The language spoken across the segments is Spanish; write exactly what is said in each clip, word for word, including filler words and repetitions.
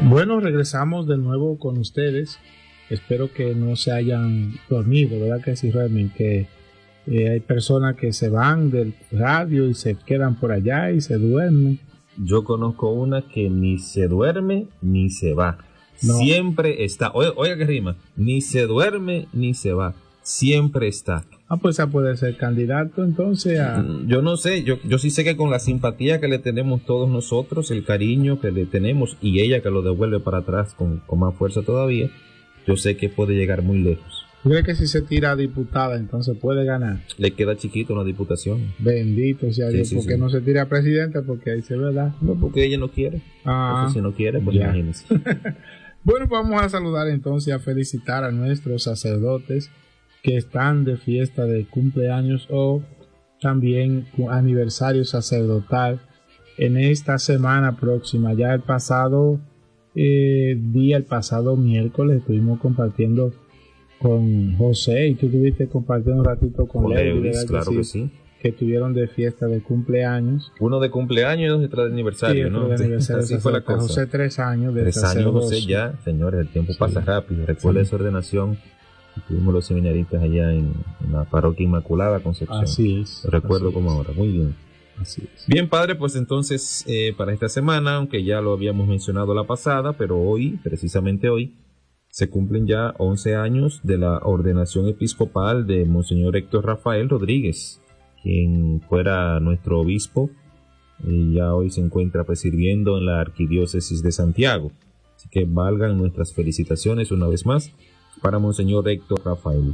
Bueno, regresamos de nuevo con ustedes. Espero que no se hayan dormido, ¿verdad que sí, realmente? Que eh, hay personas que se van del radio y se quedan por allá y se duermen. Yo conozco una que ni se duerme ni se va. No. Siempre está. Oiga, oiga que rima. Ni se duerme ni se va. Siempre está. Ah, pues esa puede ser candidato entonces a... Yo no sé, yo, yo sí sé que con la simpatía que le tenemos todos nosotros, el cariño que le tenemos y ella que lo devuelve para atrás con, con más fuerza todavía, yo sé que puede llegar muy lejos. ¿Tú crees que si se tira a diputada entonces puede ganar? Le queda chiquito una diputación. Bendito sea Dios, sí, sí, porque sí. No se tira a presidenta, porque ahí se ve, ¿verdad? No, porque ella no quiere. Ah, entonces, si no quiere, pues ya. Imagínense. Bueno, vamos a saludar entonces y a felicitar a nuestros sacerdotes que están de fiesta de cumpleaños o también aniversario sacerdotal en esta semana próxima. Ya el pasado eh, día, el pasado miércoles, estuvimos compartiendo con José y tú estuviste compartiendo un ratito con, con Lewis, Lewis claro que sí, que sí, que estuvieron de fiesta de cumpleaños. Uno de cumpleaños y dos detrás de aniversario, sí, ¿no? De aniversario Así fue la cosa. José tres años de Tres años José ya, señores, el tiempo sí. pasa rápido. Recuerda sí. esa ordenación. Tuvimos los seminaristas allá en, en la parroquia Inmaculada Concepción. Así es. Lo recuerdo así como es. ahora. Muy bien. Así es. Bien, padre, pues entonces eh, para esta semana, aunque ya lo habíamos mencionado la pasada, pero hoy, precisamente hoy, se cumplen ya once años de la ordenación episcopal de Monseñor Héctor Rafael Rodríguez, quien fuera nuestro obispo y ya hoy se encuentra pues sirviendo en la Arquidiócesis de Santiago. Así que valgan nuestras felicitaciones una vez más para Monseñor Héctor Rafael.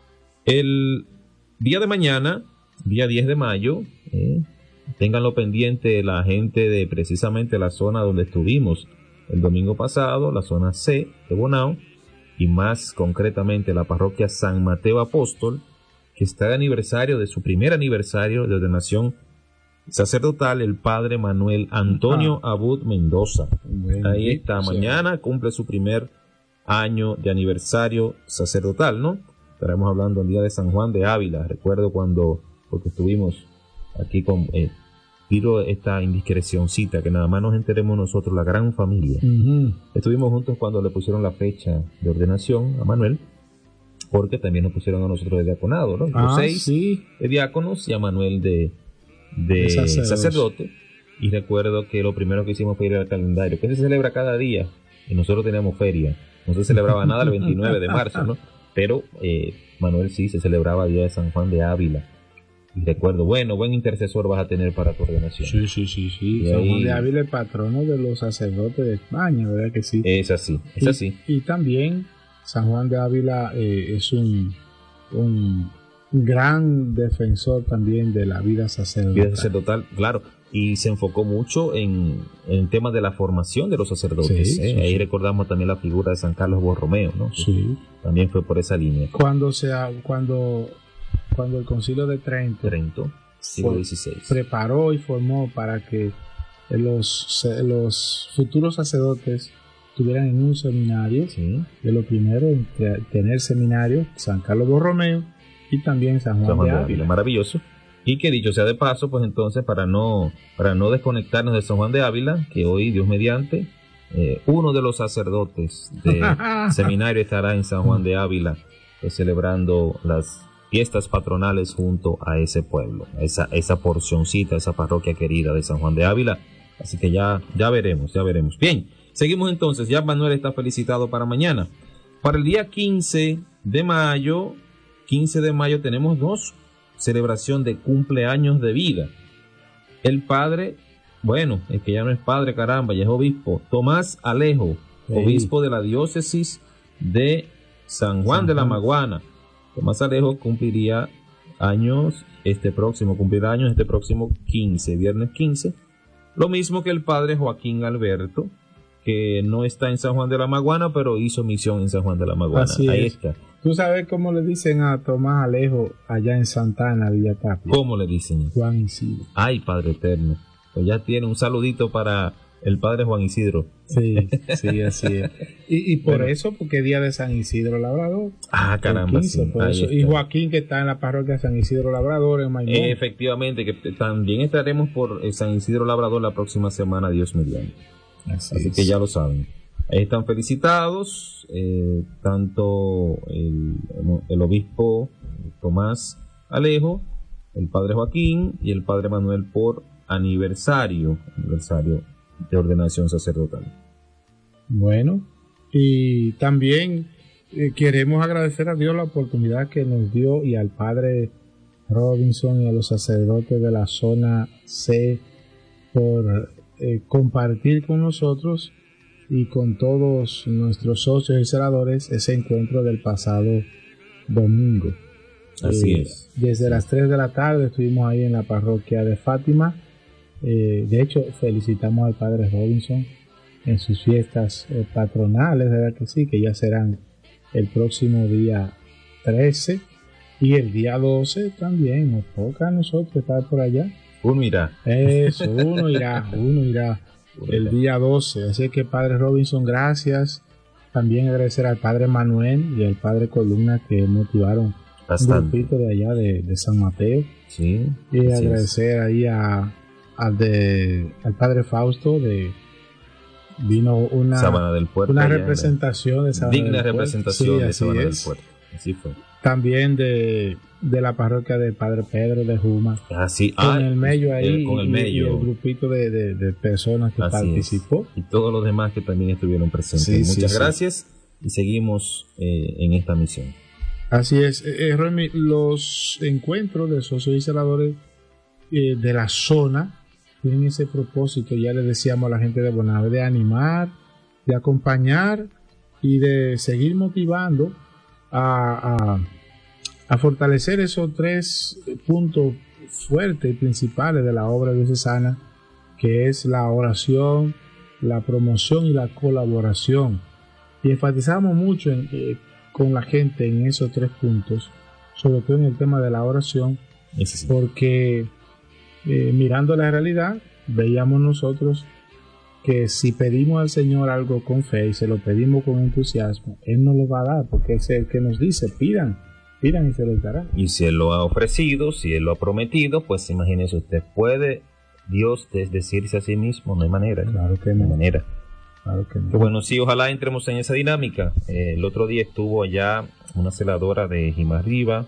El día de mañana, día diez de mayo, eh, ténganlo pendiente la gente de precisamente la zona donde estuvimos el domingo pasado, la zona C de Bonao, y más concretamente la parroquia San Mateo Apóstol, que está de aniversario de su primer aniversario de ordenación sacerdotal, el padre Manuel Antonio ah. Abud Mendoza. Bien, Ahí está, sí. Mañana cumple su primer año de aniversario sacerdotal, ¿no? Estaremos hablando el día de San Juan de Ávila. Recuerdo cuando, porque estuvimos aquí con, eh, tiro esta indiscrecioncita, que nada más nos enteremos nosotros, la gran familia. Uh-huh. Estuvimos juntos cuando le pusieron la fecha de ordenación a Manuel, porque también nos pusieron a nosotros de diaconado, ¿no? Los ah, seis sí. de diáconos y a Manuel de, de sacerdote. Y recuerdo que lo primero que hicimos fue ir al calendario, que se celebra cada día, y nosotros teníamos feria. No se celebraba nada el veintinueve de marzo, ¿no? Pero eh, Manuel sí se celebraba el día de San Juan de Ávila. Y recuerdo, bueno, buen intercesor vas a tener para tu ordenación. Sí, sí, sí, sí. Y San ahí, Juan de Ávila, el patrono de los sacerdotes de España, ¿verdad que sí? Es así, es y, así. Y también San Juan de Ávila eh, es un, un gran defensor también de la vida sacerdotal. Vida sacerdotal, claro. Y se enfocó mucho en, en el tema de la formación de los sacerdotes. Sí, ¿eh? sí, Ahí sí. recordamos también la figura de San Carlos Borromeo, ¿no? Sí. También fue por esa línea. Cuando sea, cuando, cuando el Concilio de Trento, Trento, siglo dieciséis, preparó y formó para que los, los futuros sacerdotes estuvieran en un seminario, sí. de lo primero en tener seminario, San Carlos Borromeo y también San Juan, San Juan de de Ávila. Ávila. Maravilloso. Y que dicho sea de paso, pues entonces para no para no desconectarnos de San Juan de Ávila, que hoy, Dios mediante, eh, uno de los sacerdotes del seminario estará en San Juan de Ávila, pues celebrando las fiestas patronales junto a ese pueblo, a esa, esa porcioncita, esa parroquia querida de San Juan de Ávila. Así que ya, ya veremos, ya veremos. Bien, seguimos entonces. Ya Manuel está felicitado para mañana. Para el día quince de mayo, quince de mayo tenemos dos celebración de cumpleaños de vida. El padre, bueno, es que ya no es padre, caramba, ya es obispo, Tomás Alejo, sí. obispo de la diócesis de San Juan de la Maguana. Tomás Alejo cumpliría años este próximo, cumplirá años este próximo quince, viernes quince. Lo mismo que el padre Joaquín Alberto, que no está en San Juan de la Maguana, pero hizo misión en San Juan de la Maguana. Así Ahí es. está. ¿Tú sabes cómo le dicen a Tomás Alejo allá en Santana, Villa Tapia? ¿Cómo le dicen? Juan Isidro. Ay, Padre Eterno. Pues ya tiene un saludito para el Padre Juan Isidro. Sí, sí, así es. Y, y por bueno. eso, porque es día de San Isidro Labrador. Ah, caramba, quince, sí. por eso. Y Joaquín, que está en la parroquia San Isidro Labrador, en Maimón. Eh, efectivamente, que también estaremos por San Isidro Labrador la próxima semana, Dios mediante. Así, Así es. que ya lo saben. Ahí están felicitados eh, tanto el, el obispo Tomás Alejo, el padre Joaquín y el padre Manuel por aniversario, aniversario de ordenación sacerdotal. Bueno, y también eh, queremos agradecer a Dios la oportunidad que nos dio y al padre Robinson y a los sacerdotes de la zona C por eh, compartir con nosotros y con todos nuestros socios y celadores ese encuentro del pasado domingo. Así eh, es. Desde las tres de la tarde estuvimos ahí en la parroquia de Fátima. Eh, de hecho, felicitamos al padre Robinson en sus fiestas eh, patronales, ¿verdad que sí? Que ya serán el próximo día trece y el día doce también. Nos toca a nosotros estar por allá. Uno irá. Eso, uno irá, uno irá. El día doce, así que padre Robinson, gracias. También agradecer al padre Manuel y al padre Columna que motivaron Bastante. un grupito de allá de, de San Mateo. Sí. Y agradecer es. ahí a, a de, al padre Fausto de vino una Sabana del Puerto, una representación de Sabana digna del representación sí, de Sabana es. del Puerto. Así fue. También de, de la parroquia de Padre Pedro de Juma. Así, con ah, el medio ahí el, con el y, medio. y el grupito de, de, de personas que Así participó. Es. Y todos los demás que también estuvieron presentes. Sí, Muchas sí, gracias sí. Y seguimos eh, en esta misión. Así es. Eh, Remy, los encuentros de socios y celadores eh, de la zona tienen ese propósito, ya le decíamos a la gente de Bonave, de animar, de acompañar y de seguir motivando a, a, a fortalecer esos tres puntos fuertes y principales de la obra diocesana, que es la oración, la promoción y la colaboración. Y enfatizamos mucho en, eh, con la gente en esos tres puntos, sobre todo en el tema de la oración, sí. porque eh, mirando la realidad, veíamos nosotros que si pedimos al Señor algo con fe y se lo pedimos con entusiasmo, Él nos lo va a dar, porque es el que nos dice, pidan, pidan y se les dará. Y si Él lo ha ofrecido, si Él lo ha prometido, pues imagínese usted, ¿puede Dios desdecirse a sí mismo? No hay manera. Claro que no. No hay manera. Claro que no. Que bueno, sí, ojalá entremos en esa dinámica. Eh, el otro día estuvo allá una celadora de Jimarriba,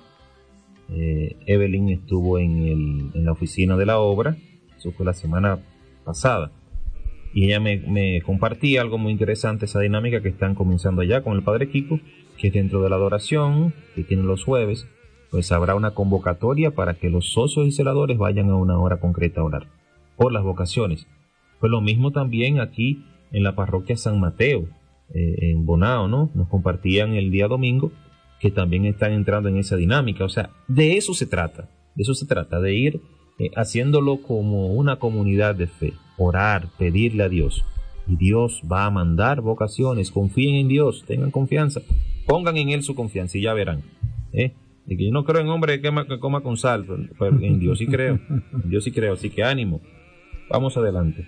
eh, Evelyn estuvo en, el, en la oficina de la obra, eso fue la semana pasada. Y ella me, me compartía algo muy interesante, esa dinámica que están comenzando allá con el Padre Kiko, que es dentro de la adoración, que tienen los jueves, pues habrá una convocatoria para que los socios y celadores vayan a una hora concreta a orar, por las vocaciones. Pues lo mismo también aquí en la parroquia San Mateo, eh, en Bonao, ¿no? Nos compartían el día domingo, que también están entrando en esa dinámica. O sea, de eso se trata, de eso se trata, de ir Eh, haciéndolo como una comunidad de fe, orar, pedirle a Dios, y Dios va a mandar vocaciones. Confíen en Dios, tengan confianza, pongan en Él su confianza y ya verán. ¿eh? Y que yo no creo en hombre que, que coma con sal, pero, pero en Dios sí creo, en Dios sí creo, así que ánimo, vamos adelante.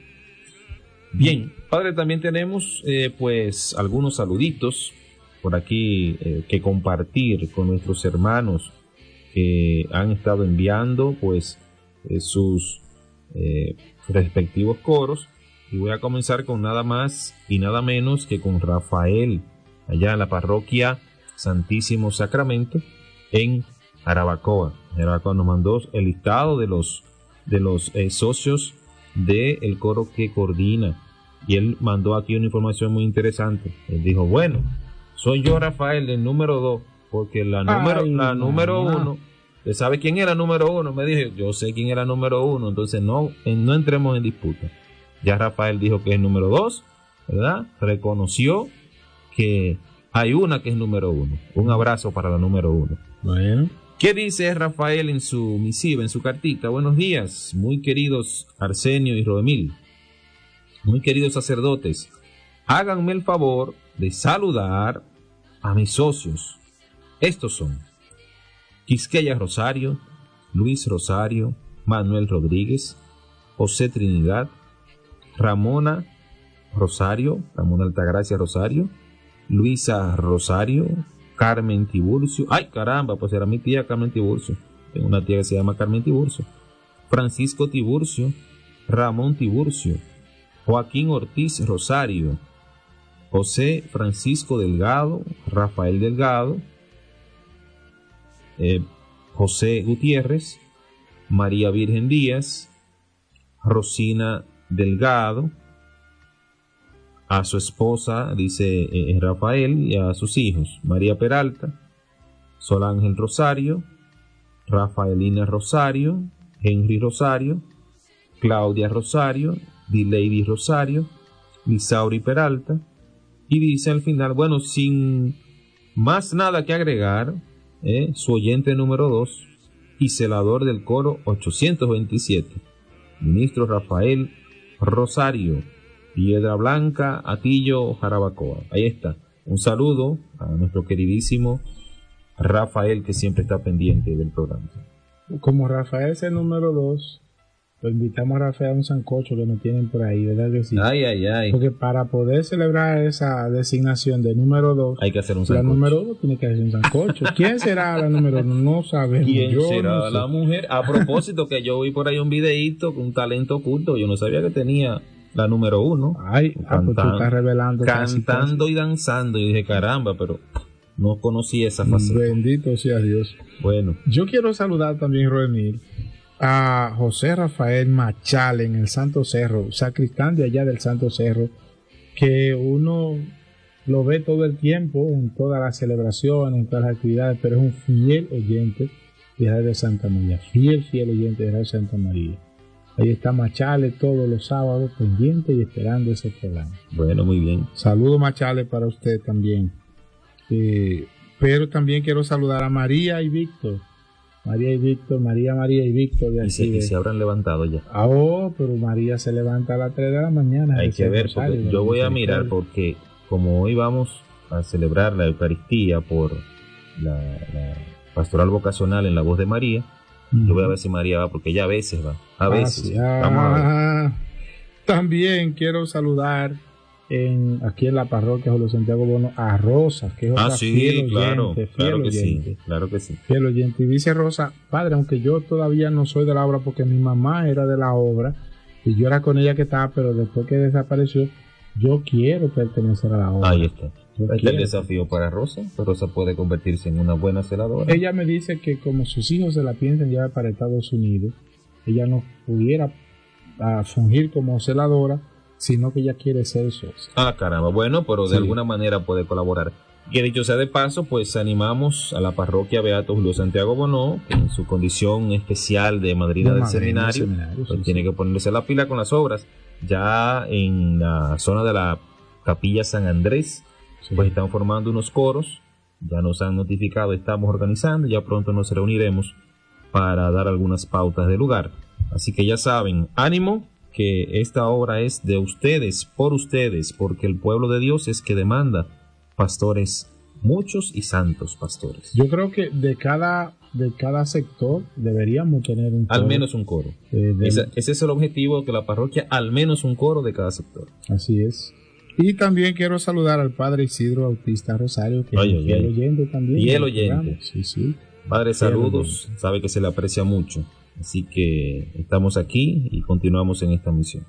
Bien, Padre, también tenemos eh, pues algunos saluditos por aquí eh, que compartir con nuestros hermanos que han estado enviando pues Eh, sus eh, respectivos coros, y voy a comenzar con nada más y nada menos que con Rafael, allá en la parroquia Santísimo Sacramento en Jarabacoa. Jarabacoa nos mandó el listado de los de los eh, socios del coro que coordina, y él mandó aquí una información muy interesante. Él dijo, bueno, soy yo, Rafael, el número dos, porque la número, Ay, la número uno, ¿usted sabe quién era número uno? Me dije, yo sé quién era número uno, entonces no, no entremos en disputa. Ya Rafael dijo que es número dos, ¿verdad? Reconoció que hay una que es número uno. Un abrazo para la número uno. Bueno. ¿Qué dice Rafael en su misiva, en su cartita? Buenos días, muy queridos Arsenio y Rodemil, muy queridos sacerdotes, háganme el favor de saludar a mis socios. Estos son Quisqueya Rosario, Luis Rosario, Manuel Rodríguez, José Trinidad, Ramona Rosario, Ramona Altagracia Rosario, Luisa Rosario, Carmen Tiburcio, ay caramba, pues era mi tía Carmen Tiburcio, tengo una tía que se llama Carmen Tiburcio, Francisco Tiburcio, Ramón Tiburcio, Joaquín Ortiz Rosario, José Francisco Delgado, Rafael Delgado, eh, José Gutiérrez, María Virgen Díaz, Rosina Delgado, a su esposa, dice eh, Rafael, y a sus hijos, María Peralta, Sol Ángel Rosario, Rafaelina Rosario, Henry Rosario, Claudia Rosario, Dilady Rosario, Lisauri Peralta, y dice al final, bueno, sin más nada que agregar, eh, su oyente número dos y celador del coro ochocientos veintisiete, ministro Rafael Rosario, Piedra Blanca, Atillo, Jarabacoa. Ahí está. Un saludo a nuestro queridísimo Rafael, que siempre está pendiente del programa. Como Rafael es el número dos, lo invitamos a Rafael a un sancocho que nos tienen por ahí, ¿verdad que sí? Ay, ay, ay. Porque para poder celebrar esa designación de número dos, hay que hacer un la sancocho. número uno tiene que hacer un sancocho. ¿Quién será la número uno? No sabemos. ¿Quién yo será no sé. la mujer? A propósito, que yo vi por ahí un videíto con un talento oculto. Yo no sabía que tenía la número uno. Ay, ah, pues tú estás revelando. Cantando y danzando. Y dije, caramba, pero no conocí esa faceta. Bendito sea Dios. Bueno. Yo quiero saludar también, Roemil, a José Rafael Machal en el Santo Cerro, sacristán de allá del Santo Cerro, que uno lo ve todo el tiempo en todas las celebraciones, en todas las actividades, pero es un fiel oyente de Radio Santa María, fiel, fiel oyente de Radio Santa María. Ahí está Machale todos los sábados pendiente y esperando ese programa. Bueno, muy bien. Saludos, Machale, para usted también. Eh, pero también quiero saludar a María y Víctor. María y Víctor, María, María y Víctor. De y, se, y se habrán levantado ya. Ah, oh, pero María se levanta a las tres de la mañana. Hay que ver, porque yo voy a mirar, porque como hoy vamos a celebrar la Eucaristía por la, la pastoral vocacional en la voz de María, uh-huh. Yo voy a ver si María va, porque ella a veces va. A veces. Ah, sí. ah, Vamos a ver. También quiero saludar en, aquí en la parroquia Julio Santiago Bono a Rosa, que es otra ah, sí, fiel claro, oyente, fiel claro que oyente, sí, claro que sí. Fiel oyente. Y dice Rosa, padre, aunque yo todavía no soy de la obra, porque mi mamá era de la obra, y yo era con ella que estaba, pero después que desapareció, yo quiero pertenecer a la obra. Ahí está. Este es el desafío para Rosa, pero Rosa puede convertirse en una buena celadora. Ella me dice que como sus hijos se la piensan llevar para Estados Unidos, ella no pudiera uh, fungir como celadora, sino que ella quiere ser socia. Ah, caramba, bueno, pero de sí. alguna manera puede colaborar. Y dicho sea de paso, pues animamos a la parroquia Beato Julio Santiago Bonó, que en su condición especial de madrina de del madrina seminario, seminario pues sí, tiene sí. que ponerse la pila con las obras. Ya en la zona de la Capilla San Andrés, sí. Pues están formando unos coros, ya nos han notificado, estamos organizando, ya pronto nos reuniremos para dar algunas pautas de lugar. Así que ya saben, ánimo, que esta obra es de ustedes, por ustedes, porque el pueblo de Dios es que demanda pastores, muchos y santos pastores. Yo creo que de cada de cada sector deberíamos tener un coro. Al menos un coro. Eh, de... ese, ese es el objetivo, que la parroquia, al menos un coro de cada sector. Así es. Y también quiero saludar al padre Isidro Bautista Rosario, que ay, es fiel oyente también. Fiel oyente. Sí, sí. Padre, saludos, sabe que se le aprecia mucho. Así que estamos aquí y continuamos en esta misión.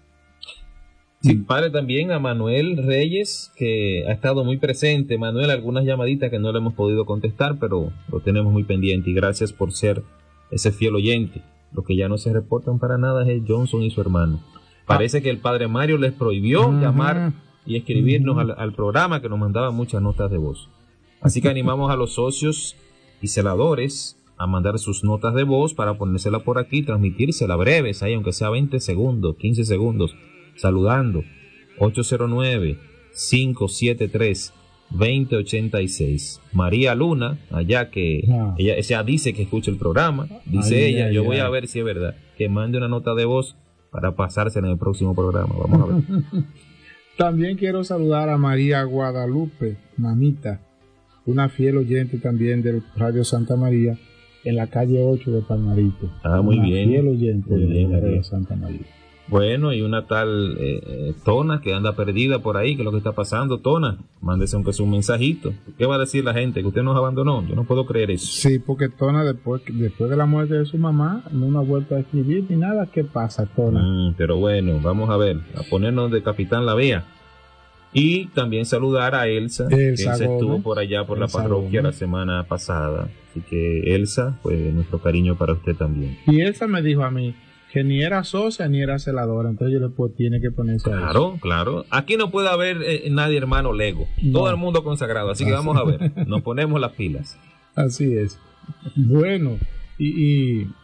Sí, padre, también a Manuel Reyes, que ha estado muy presente. Manuel, algunas llamaditas que no le hemos podido contestar, pero lo tenemos muy pendiente. Y gracias por ser ese fiel oyente. Lo que ya no se reportan para nada es Johnson y su hermano. Parece ah. que el padre Mario les prohibió uh-huh. llamar y escribirnos uh-huh. al, al programa, que nos mandaba muchas notas de voz. Así que animamos a los socios y celadores a mandar sus notas de voz para ponérsela por aquí, transmitírsela breves, ahí aunque sea veinte segundos, quince segundos, saludando. Ocho cero nueve, cinco siete tres, dos cero ocho seis. María Luna, allá que ah. ella, ella dice que escucha el programa, dice ay, ella, ay, yo ay. voy a ver si es verdad, que mande una nota de voz para pasársela en el próximo programa. Vamos a ver. También quiero saludar a María Guadalupe, mamita, una fiel oyente también del Radio Santa María, en la calle ocho de Palmarito. Ah, muy una bien. Fiel oyente muy bien, de Radio Santa María. Bueno, y una tal eh, Tona que anda perdida por ahí, que es lo que está pasando. Tona, mándese aunque sea un mensajito. ¿Qué va a decir la gente? Que usted nos abandonó. Yo no puedo creer eso. Sí, porque Tona después, después de la muerte de su mamá no ha vuelto a escribir ni nada. ¿Qué pasa, Tona? Mm, pero bueno, vamos a ver, a ponernos de Capitán La Vea. Y también saludar a Elsa, Elsa que Elsa Gómez. estuvo por allá por Elsa la parroquia Gómez. la semana pasada. Así que Elsa, pues nuestro cariño para usted también. Y Elsa me dijo a mí que ni era socia ni era celadora, entonces yo le puedo, tiene que ponerse a eso. Claro, claro. Aquí no puede haber eh, nadie hermano Lego. No. Todo el mundo consagrado. Así que Así. vamos a ver. Nos ponemos las pilas. Así es. Bueno, y, y,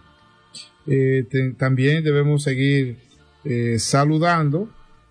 eh, te- también debemos seguir eh, saludando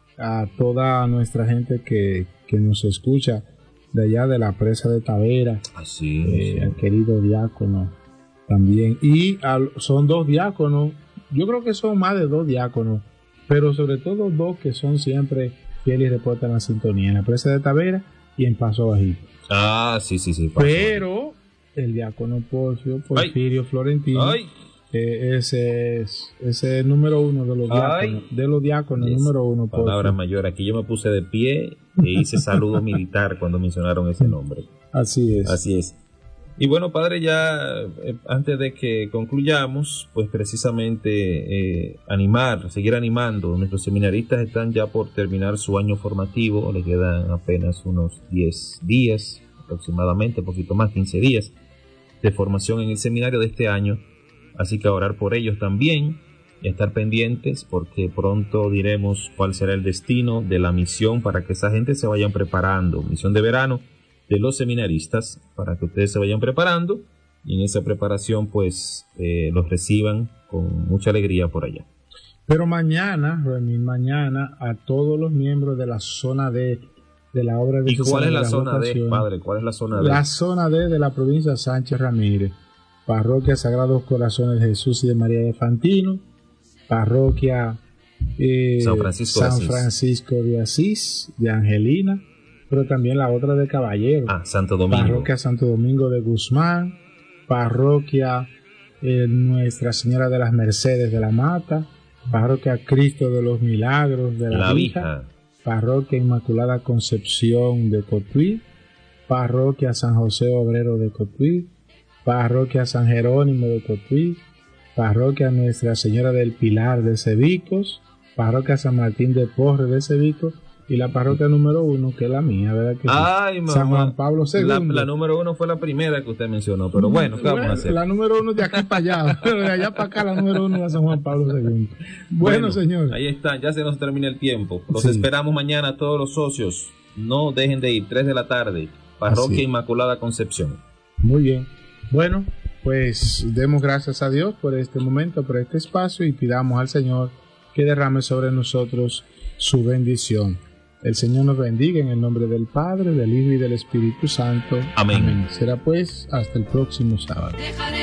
a toda nuestra gente que, que nos escucha de allá de la presa de Tavera, Así. eh, al querido diácono también. Y al- son dos diáconos, yo creo que son más de dos diáconos, pero sobre todo dos que son siempre fieles y reportan la sintonía, en la presa de Tavera y en Paso Bajito. Ah, sí, sí, sí. pasó. Pero el diácono Porcio, Porfirio Florentino, Ay, eh, ese es ese es el número uno de los Ay. diáconos, de los diáconos, Yes. número uno. palabra Porcio. mayor. Aquí yo me puse de pie e hice saludo militar cuando mencionaron ese nombre. Así es. Así es. Y bueno, padre, ya eh, antes de que concluyamos, pues precisamente eh, animar, seguir animando. Nuestros seminaristas están ya por terminar su año formativo, le quedan apenas unos diez días, aproximadamente, un poquito más, quince días de formación en el seminario de este año. Así que a orar por ellos también y a estar pendientes porque pronto diremos cuál será el destino de la misión para que esa gente se vayan preparando. Misión de verano de los seminaristas para que ustedes se vayan preparando y en esa preparación pues eh, los reciban con mucha alegría por allá. Pero mañana, Remín, mañana a todos los miembros de la zona D de la obra de ¿Y cuál es la zona D, vocaciones, padre? ¿Cuál es la zona D? La zona D de la provincia de Sánchez Ramírez, parroquia Sagrados Corazones de Jesús y de María de Fantino, parroquia eh, San Francisco de San Asís. Francisco de Asís, de Angelina, pero también la otra de Caballero, Ah, Santo Domingo. parroquia Santo Domingo de Guzmán, parroquia eh, Nuestra Señora de las Mercedes de la Mata, parroquia Cristo de los Milagros de la, La Vija, Vija. parroquia Inmaculada Concepción de Cotuí, parroquia San José Obrero de Cotuí, parroquia San Jerónimo de Cotuí, parroquia Nuestra Señora del Pilar de Cebicos, parroquia San Martín de Porres de Cebicos y la parroquia número uno, que es la mía, ¿verdad que sí? Ay, mamá. San Juan Pablo La, segundo. la número uno fue la primera que usted mencionó, pero bueno, ¿qué vamos a hacer? La número uno de aquí para allá, pero de allá para acá la número uno de San Juan Pablo segundo. Bueno, señor. Ahí está, ya se nos termina el tiempo. Los Sí. esperamos mañana todos los socios. No dejen de ir, tres de la tarde. Parroquia Así. Inmaculada Concepción. Muy bien. Bueno, pues demos gracias a Dios por este momento, por este espacio y pidamos al Señor que derrame sobre nosotros su bendición. El Señor nos bendiga en el nombre del Padre, del Hijo y del Espíritu Santo. Amén. Será pues hasta el próximo sábado.